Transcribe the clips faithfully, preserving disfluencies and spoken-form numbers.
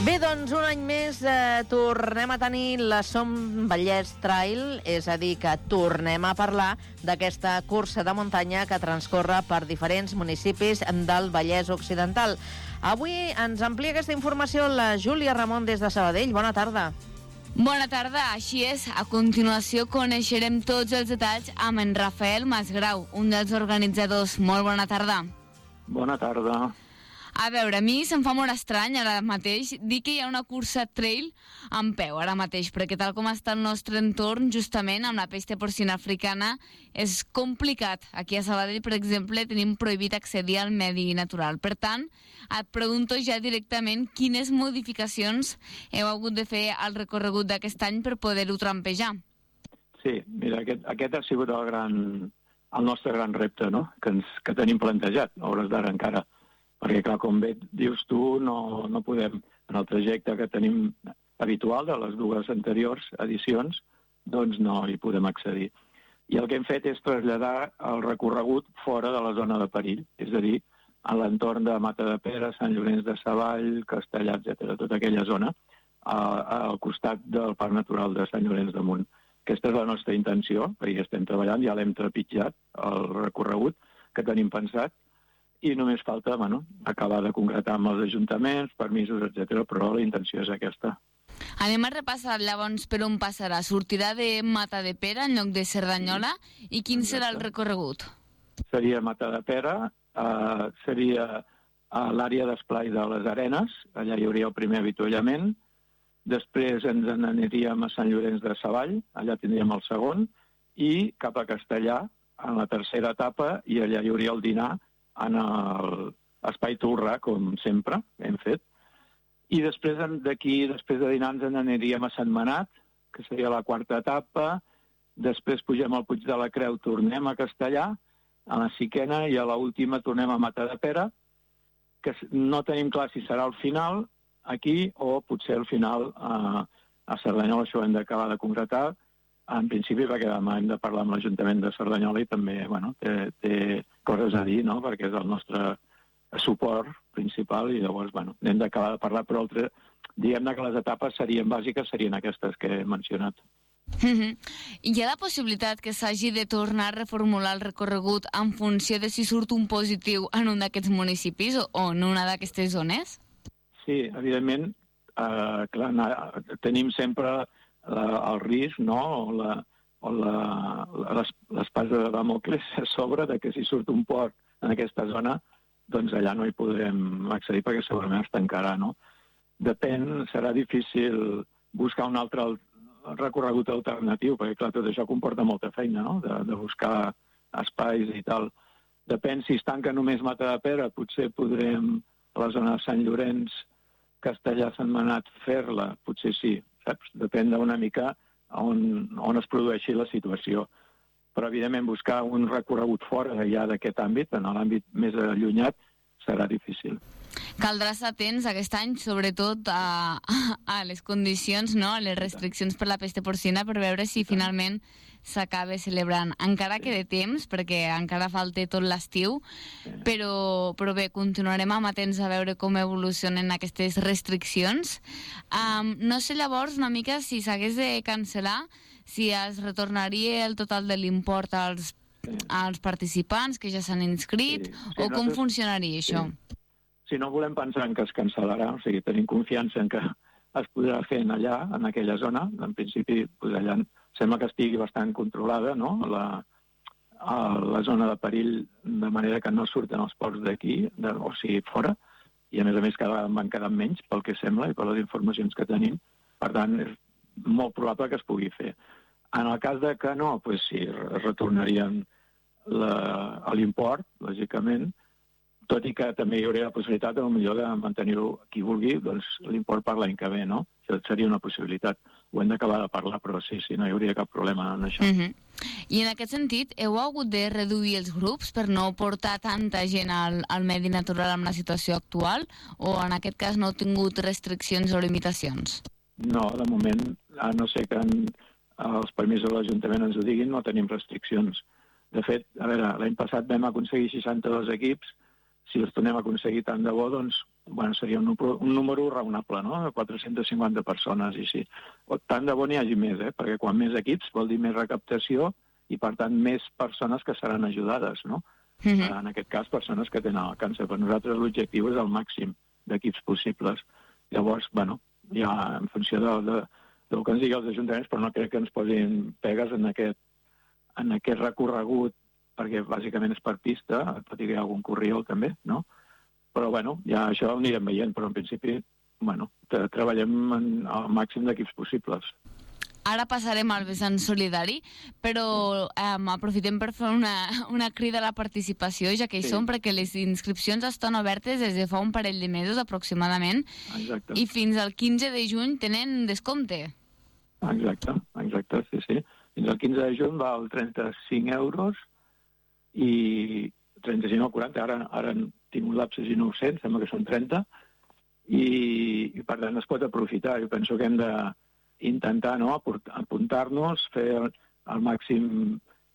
Bé, doncs un any més eh, tornem a tenir la Som Vallès Trail, és a dir, que tornem a parlar d'aquesta cursa de muntanya que transcorre per diferents municipis del Vallès Occidental. Avui ens amplia aquesta informació la Júlia Ramon des de Sabadell. Bona tarda. Bona tarda, així és. A continuació coneixerem tots els detalls amb en Rafael Masgrau, un dels organitzadors. Molt bona tarda. Bona tarda. A veure, a mi se'm fa molt estrany ara mateix dir que hi ha una cursa trail en peu ara mateix, perquè tal com està el nostre entorn, justament amb la pesta porcina africana, és complicat. Aquí a Sabadell, per exemple, tenim prohibit accedir al medi natural. Per tant, et pregunto ja directament quines modificacions heu hagut de fer al recorregut d'aquest any per poder-ho trampejar. Sí, mira, aquest, aquest ha sigut el, gran, el nostre gran repte, no?, que, ens, que tenim plantejat, a hores d'ara encara. Perquè, clar, com bé dius tu, no, no podem, en el trajecte que tenim habitual de les dues anteriors edicions, doncs no hi podem accedir. I el que hem fet és traslladar el recorregut fora de la zona de perill, és a dir, a l'entorn de Matadepera, Sant Llorenç de Savall, Castellà, etcètera, tota aquella zona, a, al costat del Parc Natural de Sant Llorenç de Munt. Aquesta és la nostra intenció, perquè estem treballant, ja l'hem trepitjat, el recorregut que tenim pensat, i només falta, bueno, acabar de concretar amb els ajuntaments, permisos, etcètera, però la intenció és aquesta. Anem a repassar llavors per on passarà. Sortirà de Matadepera en lloc de Cerdanyola, i quin serà el recorregut? Seria Matadepera, eh, seria a l'àrea d'esplai de les Arenes, allà hi hauria el primer avituallament, després ens n'aniríem a Sant Llorenç de Savall, allà tindríem el segon, i cap a Castellà, en la tercera etapa, i allà hi hauria el dinar, en l'espai Tolrà, com sempre hem fet. I després d'aquí, després de dinar, ens n'aniríem a Sentmenat, que seria la quarta etapa. Després pugem al Puig de la Creu, tornem a Castellà, a la cinquena, i a l'última tornem a Matadepera, que no tenim clar si serà al final aquí o potser al final a, a Cerdanyola. Això ho hem d'acabar de concretar. En principi, perquè demà hem de parlar amb l'Ajuntament de Cerdanyola i també, bueno, té, té coses a dir, no?, perquè és el nostre suport principal i llavors, bueno, hem d'acabar de parlar, però altre, diguem-ne que les etapes serien bàsiques, serien aquestes que he mencionat. Mm-hmm. Hi ha la possibilitat que s'hagi de tornar a reformular el recorregut en funció de si surt un positiu en un d'aquests municipis o, o en una d'aquestes zones? Sí, evidentment, eh, clar, tenim sempre La, el risc, no?, o la, o la, l'espasa de Damocles a sobre de que si surt un port en aquesta zona, doncs allà no hi podrem accedir perquè segurament es tancarà, no? Depèn, serà difícil buscar un altre recorregut alternatiu, perquè clar, tot això comporta molta feina, no?, de, de buscar espais i tal. Depèn si es tanca només Matadepera, potser podrem a la zona de Sant Llorenç, Castellà, Sentmenat, fer-la, potser sí. Saps? Depèn d'una mica on, on es produeixi la situació. Però, evidentment, buscar un recorregut fora ja d'aquest àmbit, en l'àmbit més allunyat, serà difícil. Caldrà estar atents aquest any, sobretot a, a les condicions, no?, a les restriccions per la pesta porcina, per veure si finalment s'acaba celebrant. Encara sí. queda temps, perquè encara falta tot l'estiu, sí. però, però bé, continuarem amatents a veure com evolucionen aquestes restriccions. Um, no sé llavors una mica si s'hagués de cancel·lar, si es retornaria el total de l'import als, sí. als participants que ja s'han inscrit, sí. Sí, o com nosaltres... funcionaria això? Sí. Si no volem pensar en que es cancel·larà, o sigui, tenim confiança en que es podrà fer allà, en aquella zona. En principi, pues allà sembla que estigui bastant controlada, no?, la, la zona de perill, de manera que no surten els ports d'aquí, o sigui, fora, i a més a més cada vegada en van quedar menys, pel que sembla, i per les informacions que tenim. Per tant, és molt probable que es pugui fer. En el cas de que no, pues sí, retornarien l'import, lògicament, tot i que també hi hauria la possibilitat, potser de mantenir-ho qui vulgui, doncs l'import per l'any que ve, no? Això seria una possibilitat. Ho hem d'acabar de parlar, però sí, sí, no hi hauria cap problema en això. Uh-huh. I en aquest sentit, heu hagut de reduir els grups per no portar tanta gent al, al medi natural amb la situació actual, o en aquest cas no heu tingut restriccions o limitacions? No, de moment, a no ser que en, els permisos de l'Ajuntament ens ho diguin, no tenim restriccions. De fet, a veure, l'any passat vam aconseguir seixanta-dos equips. Si els tornem a aconseguir tant de bo, doncs bueno, seria un, un número raonable, no? De quatre-centes cinquanta persones, i sí. Tant de bo n'hi hagi més, eh? Perquè quan més equips vol dir més recaptació i, per tant, més persones que seran ajudades, no? Mm-hmm. En aquest cas, persones que tenen el càncer. Per nosaltres l'objectiu és el màxim d'equips possibles. Llavors, bueno, ja en funció de, de, del que ens digui els ajuntaments, però no crec que ens posin pegues en aquest, en aquest recorregut, perquè bàsicament és per pista, tot i que hi ha algun corriol també, no? Però, bueno, ja això ho anirem veient, però en principi, bueno, treballem en el màxim d'equips possibles. Ara passarem al vessant solidari, però um, aprofitem per fer una, una crida a la participació, ja que hi sí. som, perquè les inscripcions estan obertes des de fa un parell de mesos aproximadament. Exacte. I fins al quinze de juny tenen descompte. Exacte, exacte, sí, sí. Fins al quinze de juny val trenta-cinc euros i trenta-cinc o quaranta, ara, ara tinc un lapse i no ho sé, sembla que són trenta, i, i per tant es pot aprofitar. Jo penso que hem de intentar, no, apuntar-nos, fer el, el màxim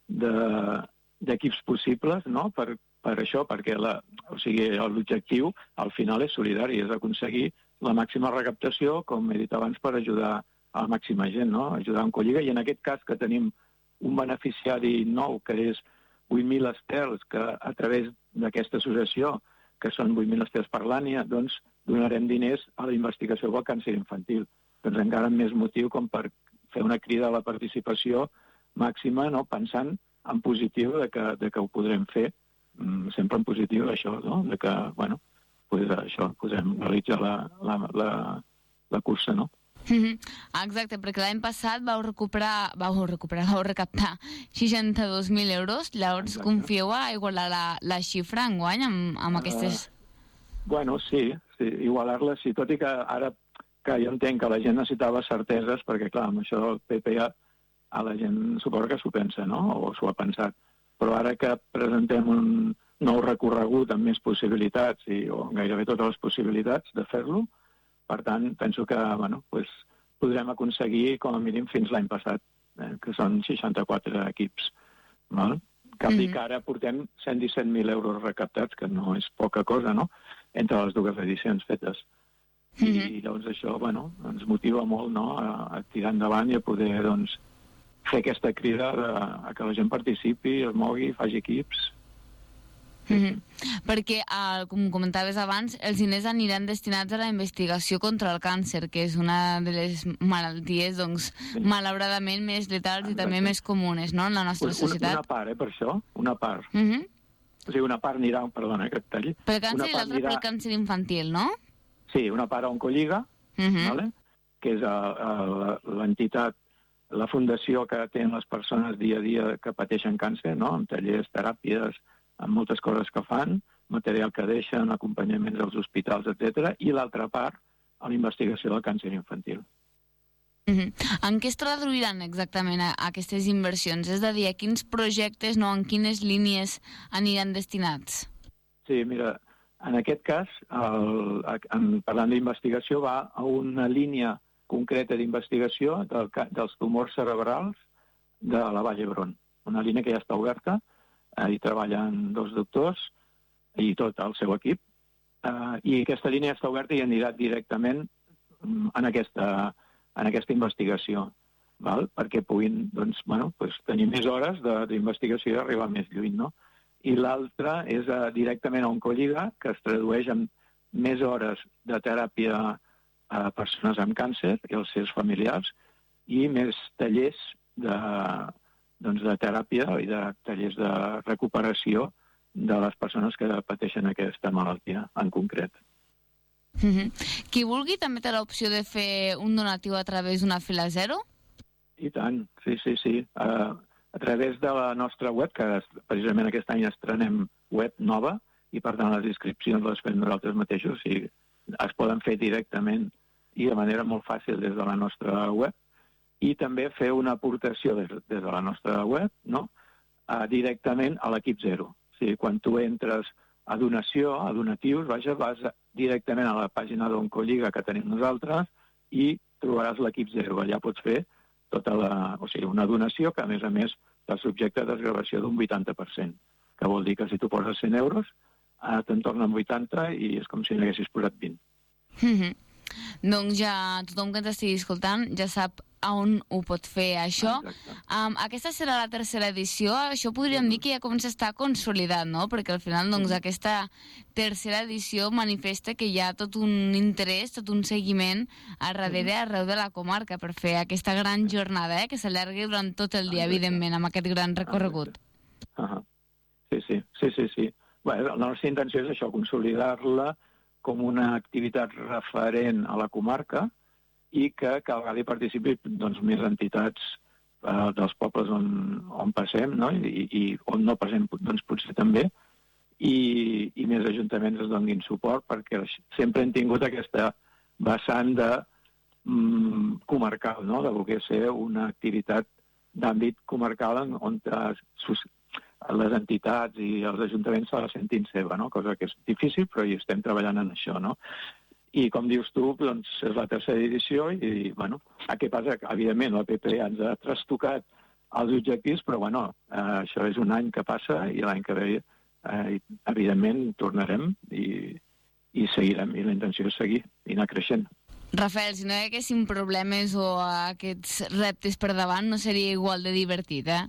d'equips de, possibles, no, per, per això, perquè la, o sigui, l'objectiu al final és solidari, és aconseguir la màxima recaptació, com he dit abans, per ajudar a la màxima gent, no, ajudar en Colliga, i en aquest cas que tenim un beneficiari nou, que és vuit mil estels, que a través d'aquesta associació, que són vuit mil estels per l'Ània, doncs donarem diners a la investigació del càncer infantil. Doncs encara més motiu com per fer una crida a la participació màxima, no? Pensant en positiu de que, de que ho podrem fer, sempre en positiu això, no? De que, bueno, pues això, podem realitzar la, la, la, la cursa, no? Mm-hmm. Exacte, perquè l'any passat vau recuperar, vau recuperar, vau recaptar seixanta-dos mil euros, llavors Exacte. Confieu a igualar la, la xifra enguany amb, amb aquestes... Uh, bueno, sí, sí igualar-la, sí, tot i que ara que jo entenc que la gent necessitava certeses, perquè, clar, amb això del P P A a la gent suposo que s'ho pensa, no? O s'ho ha pensat. Però ara que presentem un nou recorregut amb més possibilitats, i, o gairebé totes les possibilitats de fer-lo, per tant, penso que, bueno, pues, podrem aconseguir com a mínim fins l'any passat, eh, que són seixanta-quatre equips. Val? Cal mm-hmm. dir que ara portem cent disset mil euros recaptats, que no és poca cosa, no?, entre les dues edicions fetes. Mm-hmm. I llavors això, bueno, ens motiva molt, no?, a, a tirar endavant i a poder, doncs, fer aquesta crida de, a que la gent participi, es mogui, faci equips. Mm-hmm. Perquè, eh, com comentaves abans, els diners aniran destinats a la investigació contra el càncer, que és una de les malalties, doncs, sí. malauradament més letals Exacte. I també més comunes, no?, en la nostra una, societat. Una part, eh, per això, una part. Mm-hmm. O sigui, una part anirà, perdona, que et talli. Pel càncer i l'altra anirà... pel càncer infantil, no? Sí, una part a Oncolliga, uh-huh. vale? Que és l'entitat, la fundació que tenen les persones dia a dia que pateixen càncer, no? Amb tallers, teràpies, amb moltes coses que fan, material que deixen, acompanyaments als hospitals, etcètera, i l'altra part a la investigació del càncer infantil. Uh-huh. En què es traduiran exactament aquestes inversions? És a dir, a quins projectes, no, en quines línies aniran destinats? Sí, mira, en aquest cas, el, en, parlant d'investigació, va a una línia concreta d'investigació del, dels tumors cerebrals de la Vall d'Hebron. Una línia que ja està oberta, eh, hi treballen dos doctors i tot el seu equip, eh, i aquesta línia està oberta i anirà directament en aquesta, en aquesta investigació, val? Perquè puguin, doncs, bueno, pues, tenir més hores d'investigació i arribar més lluny, no? I l'altra és uh, directament a Oncolliga, que es tradueix en més hores de teràpia a persones amb càncer i els seus familiars, i més tallers de, doncs, de teràpia i de tallers de recuperació de les persones que pateixen aquesta malaltia en concret. Mm-hmm. Qui vulgui també té l'opció de fer un donatiu a través d'una fila zero? I tant, sí, sí, sí. Uh, a través de la nostra web, que precisament aquest any estrenem web nova, i per tant les inscripcions les fem nosaltres mateixos, i es poden fer directament i de manera molt fàcil des de la nostra web, i també fer una aportació des, des de la nostra web, no?, uh, directament a l'equip zero. O sigui, quan tu entres a donació, a donatius, vaja, vas directament a la pàgina d'Oncolliga que tenim nosaltres i trobaràs l'equip zero. Allà pots fer tota la, o sigui, una donació que, a més a més, està subjecte a desgravació d'un vuitanta per cent, que vol dir que si tu poses cent euros, ara te'n tornen vuitanta i és com si n'haguessis posat vint. Mm-hmm. Doncs ja tothom que ens estigui escoltant ja sap a on ho pot fer, això. Um, aquesta serà la tercera edició. Això podríem dir que ja comença a estar consolidat, no? Perquè al final doncs, aquesta tercera edició manifesta que hi ha tot un interès, tot un seguiment a darrere, arreu de la comarca per fer aquesta gran jornada, eh? Que s'allargui durant tot el dia, evidentment, amb aquest gran recorregut. Uh -huh. Sí, sí, sí, sí, sí. Bé, la nostra intenció és això, consolidar-la com una activitat referent a la comarca i que cada vegada hi participi doncs, més entitats eh, dels pobles on, on passem, no? I, i on no passem doncs, potser també, i, i més ajuntaments es donin suport, perquè sempre hem tingut aquesta vessant de mm, comarcal, no? De voler ser una activitat d'àmbit comarcal on, on les entitats i els ajuntaments se la sentin seva, no? Cosa que és difícil, però hi estem treballant en això, no? I, com dius tu, doncs, és la tercera edició i, bueno, a què passa? Evidentment, la P P ens ha trastocat els objectius, però, bueno, eh, això és un any que passa i l'any que ve, eh, evidentment, tornarem i, i seguirem. I la intenció és seguir i anar creixent. Rafael, si no hi haguessin problemes o aquests reptes per davant, no seria igual de divertit, eh?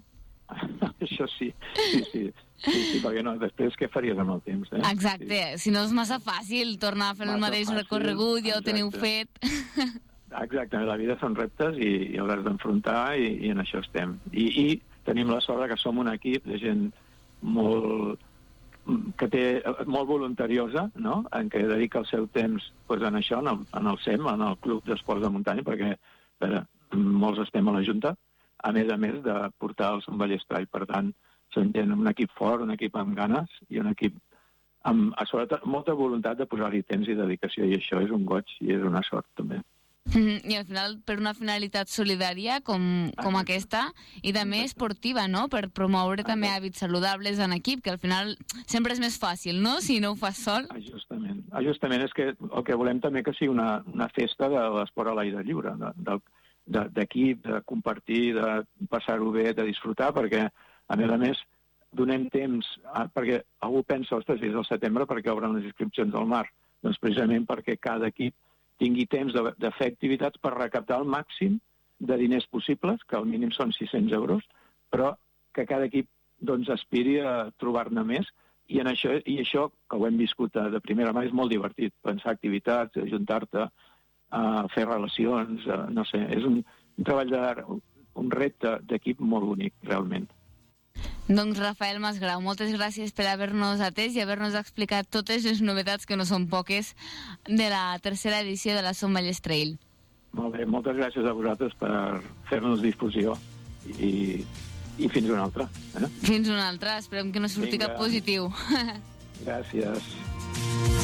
Això sí, sí, sí. Sí, sí, perquè no, després què faries amb el temps, eh? Exacte, sí. Si no és massa fàcil tornar a fer massa el mateix fàcil, recorregut, ja ho teniu fet. Exacte, la vida són reptes i, i hauràs d'enfrontar i, i en això estem. I, I tenim la sort que som un equip de gent molt que té molt voluntariosa, no? En què dedica el seu temps pues, en això, en el, en el S E M, en el Club d'Esports de Muntanya, perquè veure, molts estem a la Junta, a més a més de portar el Sant Vallès Trail. Per tant, són gent amb un equip fort, un equip amb ganes i un equip amb, sobretot, molta voluntat de posar-hi temps i dedicació, i això és un goig i és una sort, també. Mm-hmm. I al final, per una finalitat solidària com, com aquesta, i també esportiva, no?, per promoure també hàbits saludables en equip, que al final sempre és més fàcil, no?, si no ho fas sol. Justament, justament és que el que volem també que sigui una, una festa de l'esport a l'aire lliure, de, de, d'equip, de compartir, de passar-ho bé, de disfrutar, perquè, a més a més, donem temps, a, perquè algú pensa, ostres, és el setembre, perquè obren les inscripcions al mar? Doncs precisament perquè cada equip tingui temps de, de fer activitats per recaptar el màxim de diners possibles, que al mínim són sis-cents euros, però que cada equip doncs, aspiri a trobar-ne més, i, en això, i això, que ho hem viscut de primera mà, és molt divertit, pensar activitats, ajuntar-te, a fer relacions, a, no sé, és un, un treball, de, un repte d'equip molt bonic, realment. Doncs Rafael Masgrau, moltes gràcies per haver-nos atès i haver-nos explicat totes les novetats, que no són poques, de la tercera edició de la Som Vallès Trail. Molt bé, moltes gràcies a vosaltres per fer-nos difusió i, i fins una altra. Eh? Fins una altra, esperem que no surti Vinga. Cap positiu. Gràcies.